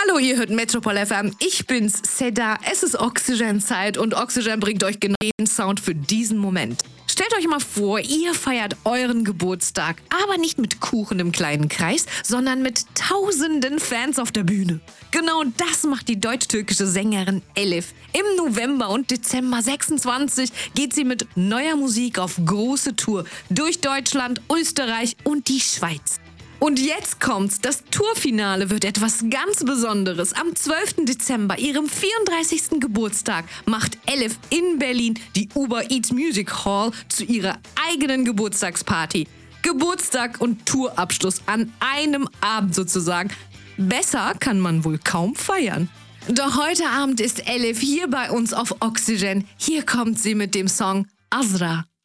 Hallo, ihr hört Metropol FM. Ich bin's, Seda. Es ist Oxygen-Zeit und Oxygen bringt euch genau den Sound für diesen Moment. Stellt euch mal vor, ihr feiert euren Geburtstag, aber nicht mit Kuchen im kleinen Kreis, sondern mit tausenden Fans auf der Bühne. Genau das macht die deutsch-türkische Sängerin Elif. Im November und Dezember 26 geht sie mit neuer Musik auf große Tour durch Deutschland, Österreich und die Schweiz. Und jetzt kommt's, das Tourfinale wird etwas ganz Besonderes. Am 12. Dezember, ihrem 34. Geburtstag, macht Elif in Berlin die Uber Eats Music Hall zu ihrer eigenen Geburtstagsparty. Geburtstag und Tourabschluss an einem Abend sozusagen. Besser kann man wohl kaum feiern. Doch heute Abend ist Elif hier bei uns auf Oxygen. Hier kommt sie mit dem Song Azra.